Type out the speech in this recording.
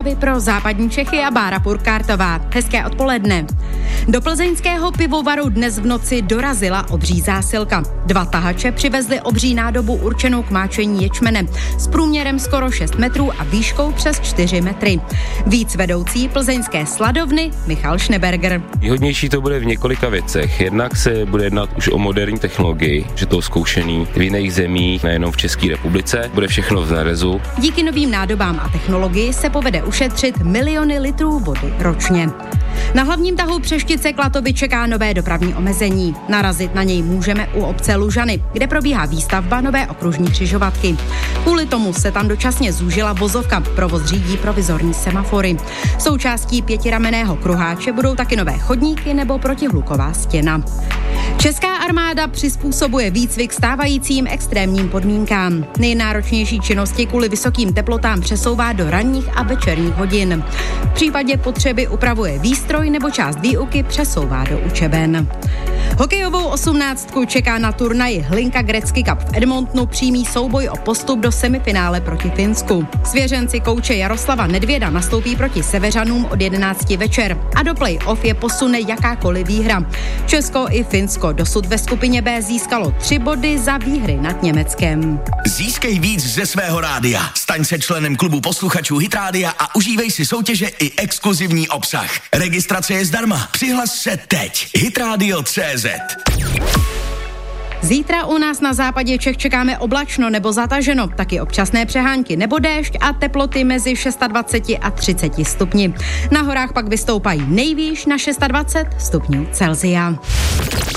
zprávy pro západní Čechy a Bára Purkártová. Hezké odpoledne. Do plzeňského pivovaru dnes v noci dorazila obří zásilka. 2 tahače přivezli obří nádobu určenou k máčení ječmene s průměrem skoro 6 metrů a výškou přes 4 metry. Víc vedoucí plzeňské sladovny Michal Schneberger. Výhodnější to bude v několika věcech. Jednak se bude jednat už o moderní technologii, že to zkoušený v jiných zemích, nejenom v České republice. Bude všechno v narezu. Díky novým nádobám a technologii se povede ušetřit miliony litrů vody ročně. Na hlavním tahu Přeštice Klatovy čeká nové dopravní omezení. Narazit na něj můžeme u obce Lužany, kde probíhá výstavba nové okružní křižovatky. Kvůli tomu se tam dočasně zúžila vozovka, provoz řídí provizorní semafory. Součástí 5ramenného kruháče budou taky nové chodníky nebo protihluková stěna. Česká armáda přizpůsobuje výcvik stávajícím extrémním podmínkám. Nejnáročnější činnosti kvůli vysokým teplotám přesouvá do ranních a večerních hodin. V případě potřeby upravuje výstroj nebo část výuky přesouvá do učeben. Hokejovou 18 čeká na turnaji Hlinka Gretzky Cup v Edmontonu přímý souboj o postup do semifinále proti Finsku. Svěřenci kouče Jaroslava Nedvěda nastoupí proti Seveřanům od 11 večer a do play-off je posune jakákoliv výhra. Česko i Finsko dosud ve skupině B získalo 3 body za výhry nad Německem. Získej víc ze svého rádia. Staň se členem klubu posluchačů Hit Rádia a užívej si soutěže i exkluzivní obsah. Registrace je zdarma. Přihlas se teď. hitradio.cz. Zítra u nás na západě Čech čekáme oblačno nebo zataženo, taky občasné přehánky nebo déšť a teploty mezi 26 a 30 stupni. Na horách pak vystoupají nejvýš na 26 stupňů Celsia.